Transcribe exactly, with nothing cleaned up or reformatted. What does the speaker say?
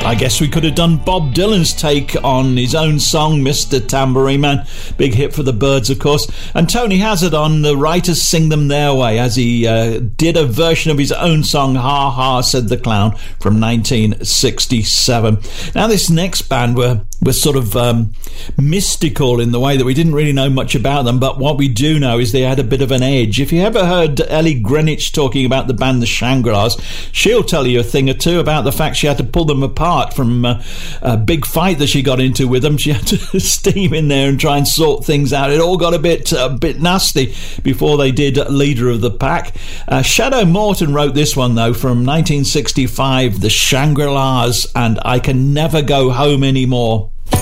I guess we could have done Bob Dylan's take on his own song, Mister Tambourine Man. Big hit for the Byrds, of course. And Tony Hazard on The Writers Sing Them Their Way, as he uh, did a version of his own song, Ha Ha Said the Clown, from nineteen sixty-seven. Now, this next band were, were sort of um, mystical in the way that we didn't really know much about them, but what we do know is they had a bit of an edge. If you ever heard Ellie Greenwich talking about the band The Shangri-Las, she'll tell you a thing or two about the fact she had to pull them apart from uh, a big fight that she got into with them. She had to steam in there and try and sort things out. It all got a bit a bit nasty before they did Leader of the Pack. Uh, Shadow Morton wrote this one, though, from nineteen sixty-five, The Shangri-Las and I Can Never Go Home Anymore.